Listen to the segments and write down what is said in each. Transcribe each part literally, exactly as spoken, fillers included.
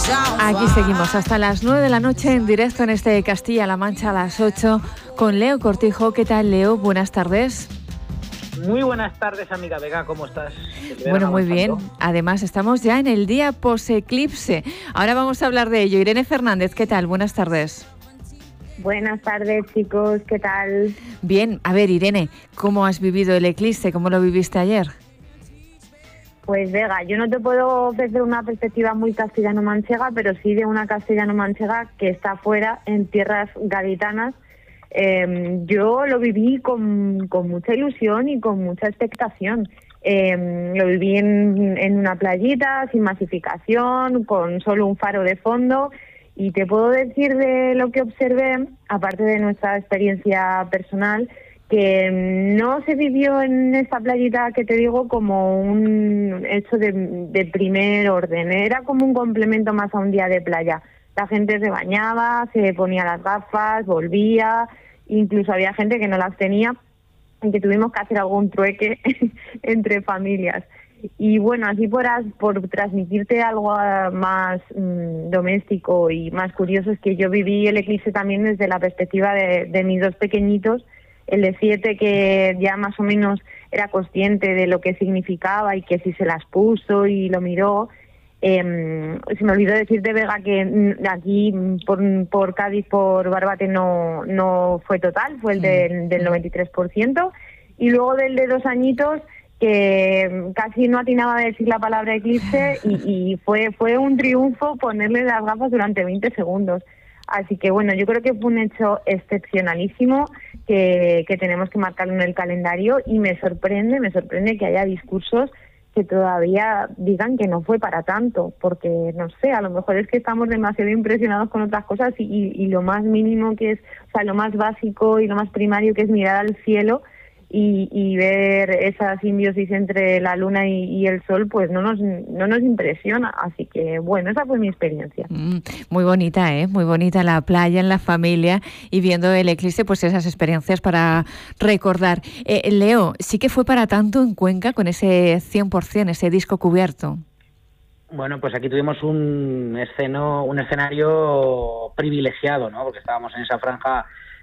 Aquí seguimos hasta las nueve de la noche en directo en este Castilla-La Mancha a las ocho con Leo Cortijo. ¿Qué tal, Leo? Buenas tardes. Muy buenas tardes, amiga Vega, ¿cómo estás? Bueno, muy bien. Además, estamos ya en el día post-eclipse. Ahora vamos a hablar de ello. Irene Fernández, ¿qué tal? Buenas tardes. Buenas tardes, chicos, ¿qué tal? Bien, a ver, Irene, ¿cómo has vivido el eclipse? ¿Cómo lo viviste ayer? Pues Vega, yo no te puedo ofrecer una perspectiva muy castellano-manchega, pero sí de una castellano-manchega que está fuera, en tierras gaditanas. Eh, yo lo viví con, con mucha ilusión y con mucha expectación. Eh, lo viví en, en una playita, sin masificación, con solo un faro de fondo. Y te puedo decir de lo que observé, aparte de nuestra experiencia personal, que no se vivió en esta playita que te digo como un hecho de, de primer orden. Era como un complemento más a un día de playa. La gente se bañaba, se ponía las gafas, volvía, incluso había gente que no las tenía y que tuvimos que hacer algún trueque entre familias. Y bueno, así por, por transmitirte algo más mmm, doméstico y más curioso, es que yo viví el eclipse también desde la perspectiva de, de mis dos pequeñitos, el de siete, que ya más o menos era consciente de lo que significaba y que si se las puso y lo miró. Eh, se me olvidó decirte, Vega, que aquí por, por Cádiz, por Barbate, no, no fue total, fue el del, del noventa y tres por ciento. Y luego del de dos añitos, que casi no atinaba a decir la palabra eclipse y, y fue fue un triunfo ponerle las gafas durante veinte segundos. Así que bueno, yo creo que fue un hecho excepcionalísimo que, que tenemos que marcarlo en el calendario, y me sorprende, me sorprende que haya discursos que todavía digan que no fue para tanto, porque no sé, a lo mejor es que estamos demasiado impresionados con otras cosas y, y, y lo más mínimo que es, o sea, lo más básico y lo más primario, que es mirar al cielo Y, y ver esa simbiosis entre la luna y, y el sol, pues no nos no nos impresiona. Así que bueno, esa fue mi experiencia. Mm, muy bonita, ¿eh? Muy bonita la playa en la familia y viendo el eclipse, pues esas experiencias para recordar. Eh, Leo, ¿sí que fue para tanto en Cuenca con ese cien por ciento, ese disco cubierto? Bueno, pues aquí tuvimos un esceno, un escenario privilegiado, ¿no? Porque estábamos en esa franja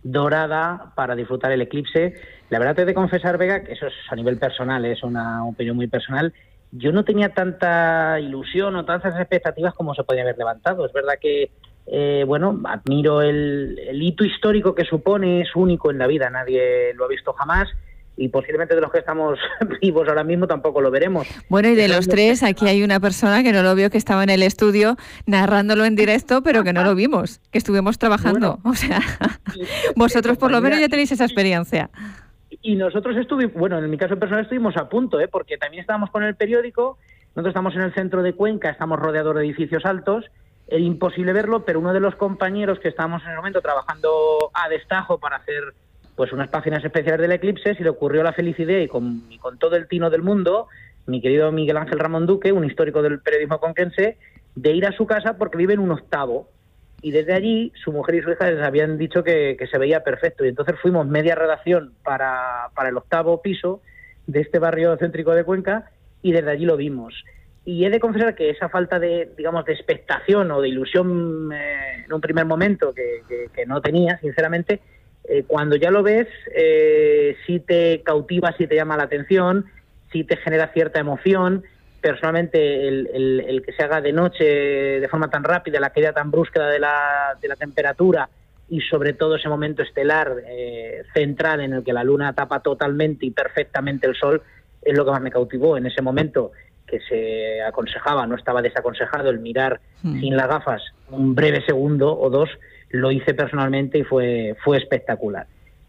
dorada para disfrutar el eclipse. La verdad te he de confesar, Vega, que eso es a nivel personal, es una opinión muy personal. Yo no tenía tanta ilusión o tantas expectativas como se podía haber levantado. Es verdad que, eh, bueno, admiro el, el hito histórico que supone, es único en la vida, nadie lo ha visto jamás. Y posiblemente de los que estamos vivos ahora mismo tampoco lo veremos. Bueno, y de los tres, aquí hay una persona que no lo vio, que estaba en el estudio narrándolo en directo, pero que no lo vimos, que estuvimos trabajando. Bueno, o sea, vosotros por lo menos ya tenéis esa experiencia. Y nosotros estuvimos, bueno, en mi caso personal estuvimos a punto, ¿eh? Porque también estábamos con el periódico, nosotros estamos en el centro de Cuenca, estamos rodeados de edificios altos, era imposible verlo, pero uno de los compañeros que estábamos en el momento trabajando a destajo para hacer pues unas páginas especiales del eclipse, se le ocurrió la felicidad y con, y con todo el tino del mundo, mi querido Miguel Ángel Ramón Duque, un histórico del periodismo conquense, de ir a su casa porque vive en un octavo. Y desde allí su mujer y su hija les habían dicho que, que se veía perfecto. Y entonces fuimos media redacción para, para el octavo piso de este barrio céntrico de Cuenca y desde allí lo vimos. Y he de confesar que esa falta de, digamos, de expectación o de ilusión eh, en un primer momento que, que, que no tenía, sinceramente, Eh, cuando ya lo ves, eh, sí te cautiva, sí te llama la atención, sí te genera cierta emoción. Personalmente, el, el, el que se haga de noche de forma tan rápida, la caída tan brusca de la, de la temperatura y sobre todo ese momento estelar eh, central en el que la luna tapa totalmente y perfectamente el sol, es lo que más me cautivó. En ese momento que se aconsejaba, no estaba desaconsejado el mirar mm. sin las gafas un breve segundo o dos, lo hice personalmente y fue fue espectacular.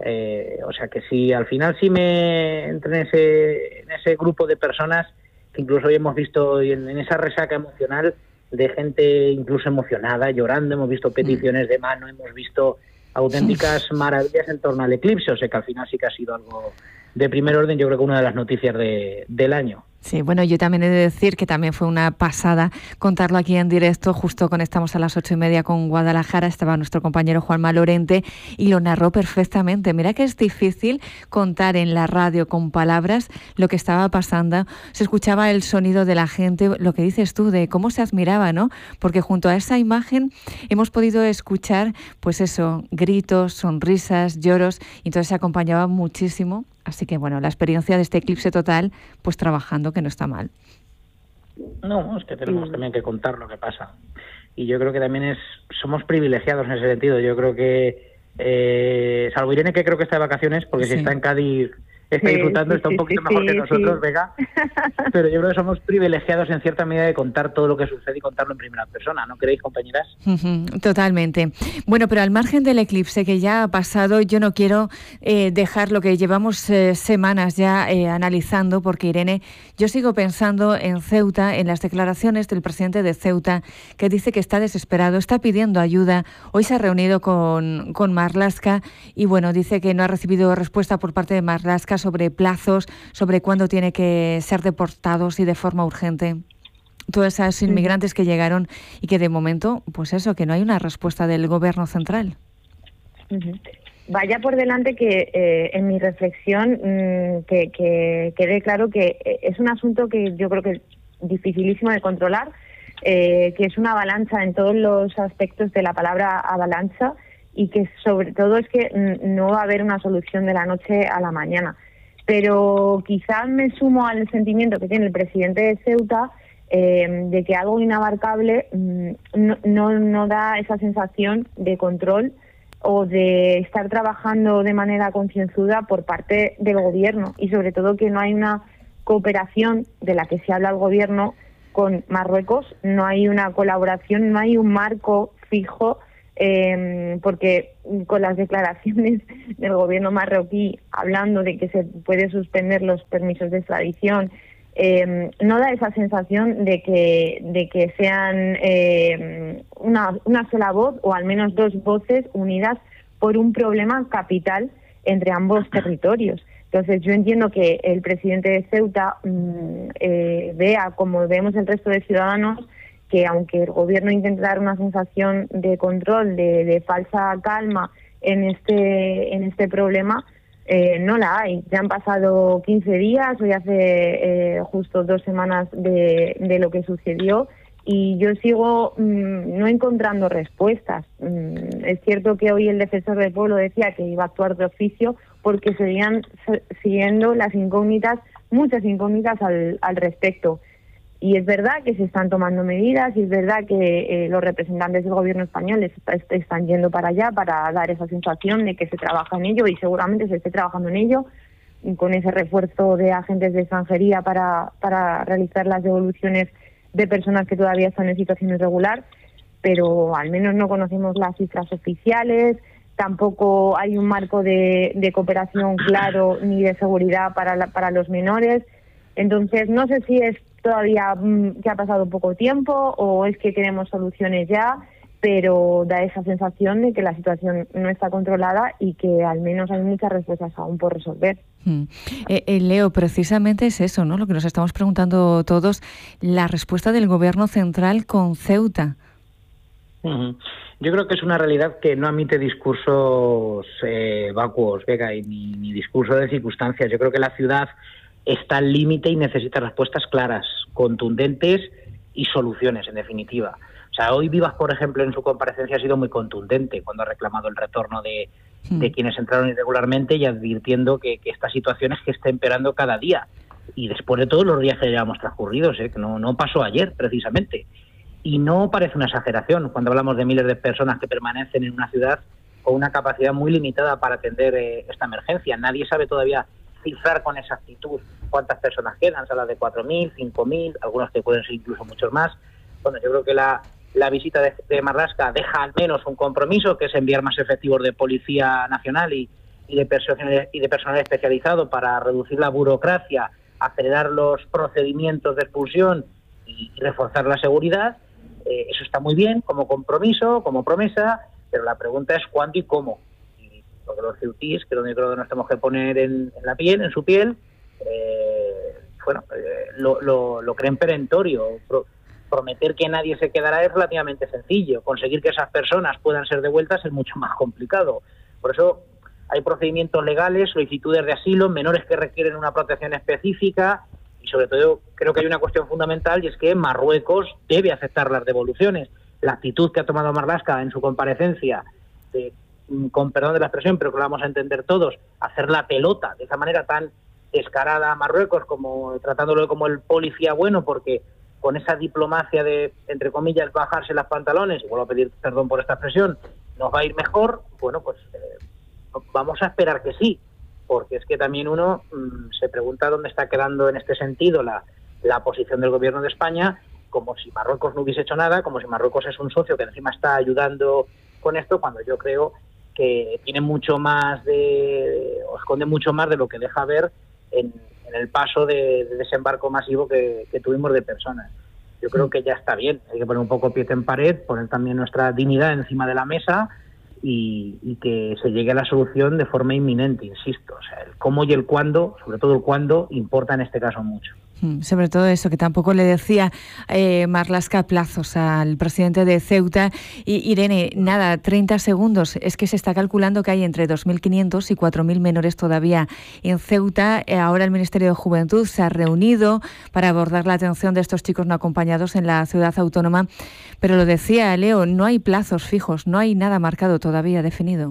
Eh, o sea que sí, al final sí me entré en ese, en ese grupo de personas que incluso hoy hemos visto en, en esa resaca emocional de gente incluso emocionada, llorando, hemos visto peticiones de mano, hemos visto auténticas maravillas en torno al eclipse. O sea que al final sí que ha sido algo de primer orden, yo creo que una de las noticias de, del año. Sí, bueno, yo también he de decir que también fue una pasada contarlo aquí en directo. Justo conectamos a las ocho y media con Guadalajara, estaba nuestro compañero Juanma Lorente y lo narró perfectamente. Mira que es difícil contar en la radio con palabras lo que estaba pasando. Se escuchaba el sonido de la gente, lo que dices tú, de cómo se admiraba, ¿no? Porque junto a esa imagen hemos podido escuchar, pues eso, gritos, sonrisas, lloros, y entonces se acompañaba muchísimo. Así que, bueno, la experiencia de este eclipse total, pues trabajando, que no está mal. No, es que tenemos también que contar lo que pasa. Y yo creo que también es somos privilegiados en ese sentido. Yo creo que, eh, salvo Irene, que creo que está de vacaciones, porque sí. si está en Cádiz, está sí, disfrutando, sí, está un poquito sí, mejor sí, que nosotros, sí. Vega. Pero yo creo que somos privilegiados en cierta medida de contar todo lo que sucede y contarlo en primera persona, ¿no creéis, compañeras? Uh-huh, totalmente. Bueno, pero al margen del eclipse que ya ha pasado, yo no quiero eh, dejar lo que llevamos eh, semanas ya eh, analizando, porque Irene, yo sigo pensando en Ceuta, en las declaraciones del presidente de Ceuta, que dice que está desesperado, está pidiendo ayuda. Hoy se ha reunido con, con Marlaska y, bueno, dice que no ha recibido respuesta por parte de Marlaska sobre plazos, sobre cuándo tiene que ser deportados y de forma urgente. Todos esos inmigrantes que llegaron y que de momento, pues eso, que no hay una respuesta del gobierno central. Uh-huh. Vaya por delante que eh, en mi reflexión mmm, que, que quede claro que es un asunto que yo creo que es dificilísimo de controlar, eh, que es una avalancha en todos los aspectos de la palabra avalancha y que sobre todo es que no va a haber una solución de la noche a la mañana. Pero quizás me sumo al sentimiento que tiene el presidente de Ceuta eh, de que algo inabarcable mmm, no, no, no da esa sensación de control o de estar trabajando de manera concienzuda por parte del gobierno, y sobre todo que no hay una cooperación de la que se habla el gobierno con Marruecos, no hay una colaboración, no hay un marco fijo. Eh, porque con las declaraciones del gobierno marroquí hablando de que se puede suspender los permisos de extradición, eh, no da esa sensación de que de que sean eh, una, una sola voz o al menos dos voces unidas por un problema capital entre ambos territorios. Entonces yo entiendo que el presidente de Ceuta mmm, eh, vea, como vemos el resto de ciudadanos, que aunque el gobierno intente dar una sensación de control, de, de falsa calma en este en este problema, eh, no la hay. Ya han pasado quince días, hoy hace eh, justo dos semanas de, de lo que sucedió, y yo sigo mmm, no encontrando respuestas. Mm, es cierto que hoy el defensor del pueblo decía que iba a actuar de oficio porque seguían siguiendo las incógnitas, muchas incógnitas al, al respecto. Y es verdad que se están tomando medidas, y es verdad que eh, los representantes del gobierno español est- están yendo para allá para dar esa sensación de que se trabaja en ello, y seguramente se esté trabajando en ello, con ese refuerzo de agentes de extranjería para, para realizar las devoluciones de personas que todavía están en situación irregular, pero al menos no conocemos las cifras oficiales, tampoco hay un marco de, de cooperación claro ni de seguridad para, la, para los menores. Entonces, no sé si es todavía mmm, que ha pasado poco tiempo o es que queremos soluciones ya, pero da esa sensación de que la situación no está controlada y que al menos hay muchas respuestas aún por resolver. Mm. Eh, eh, Leo, precisamente es eso, ¿no? Lo que nos estamos preguntando todos, la respuesta del gobierno central con Ceuta. Uh-huh. Yo creo que es una realidad que no admite discursos eh, vacuos, Vega, y ni, ni discurso de circunstancias. Yo creo que la ciudad está al límite y necesita respuestas claras, contundentes y soluciones, en definitiva. O sea, hoy Vivas, por ejemplo, en su comparecencia ha sido muy contundente cuando ha reclamado el retorno de, mm. de quienes entraron irregularmente y advirtiendo que, que esta situación es que está empeorando cada día. Y después de todos los días que llevamos transcurridos, ¿eh? que no, no pasó ayer, precisamente. Y no parece una exageración cuando hablamos de miles de personas que permanecen en una ciudad con una capacidad muy limitada para atender eh, esta emergencia. Nadie sabe todavía cifrar con exactitud cuántas personas quedan, se habla de cuatro mil, cinco mil, algunos que pueden ser incluso muchos más. Bueno, yo creo que la, la visita de, de Marlaska deja al menos un compromiso, que es enviar más efectivos de Policía Nacional y, y, de, personal, y de personal especializado para reducir la burocracia, acelerar los procedimientos de expulsión y, y reforzar la seguridad. Eh, eso está muy bien como compromiso, como promesa, pero la pregunta es cuándo y cómo. Y porque los ceutís, que es donde creo que nos tenemos que poner en, en la piel, en su piel, eh, bueno, eh, lo, lo, lo creen perentorio. Pro, prometer que nadie se quedará es relativamente sencillo. Conseguir que esas personas puedan ser devueltas es mucho más complicado. Por eso hay procedimientos legales, solicitudes de asilo, menores que requieren una protección específica y sobre todo creo que hay una cuestión fundamental y es que Marruecos debe aceptar las devoluciones. La actitud que ha tomado Marlaska en su comparecencia, de, con perdón de la expresión, pero que lo vamos a entender todos, hacer la pelota de esa manera tan descarada a Marruecos, como tratándolo como el policía bueno, porque con esa diplomacia de, entre comillas, bajarse las pantalones, y vuelvo a pedir perdón por esta expresión, nos va a ir mejor, bueno, pues eh, vamos a esperar que sí, porque es que también uno mmm, se pregunta dónde está quedando en este sentido la, la posición del gobierno de España, como si Marruecos no hubiese hecho nada, como si Marruecos es un socio que encima está ayudando con esto, cuando yo creo que tiene mucho más de, o esconde mucho más de lo que deja ver en, en el paso de, de desembarco masivo que, que tuvimos de personas. Yo creo que ya está bien, hay que poner un poco pie en pared, poner también nuestra dignidad encima de la mesa y, y que se llegue a la solución de forma inminente, insisto. O sea, el cómo y el cuándo, sobre todo el cuándo, importa en este caso mucho. Sobre todo eso, que tampoco le decía eh, Marlaska plazos al presidente de Ceuta. Y Irene, nada, treinta segundos. Es que se está calculando que hay entre dos mil quinientos y cuatro mil menores todavía en Ceuta. Eh, ahora el Ministerio de Juventud se ha reunido para abordar la atención de estos chicos no acompañados en la ciudad autónoma. Pero lo decía Leo, no hay plazos fijos, no hay nada marcado todavía definido.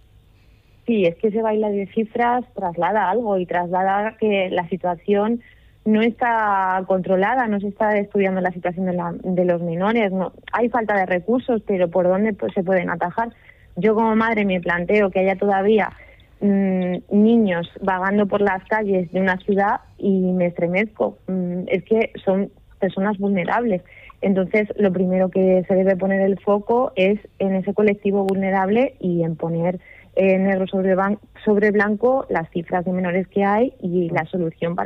Sí, es que ese baile de cifras traslada algo y traslada que la situación no está controlada, no se está estudiando la situación de, la, de los menores, no hay falta de recursos, pero ¿por dónde pues, se pueden atajar? Yo como madre me planteo que haya todavía mmm, niños vagando por las calles de una ciudad y me estremezco. Mm, es que son personas vulnerables. Entonces, lo primero que se debe poner el foco es en ese colectivo vulnerable y en poner eh, negro sobre, sobre blanco las cifras de menores que hay y la solución para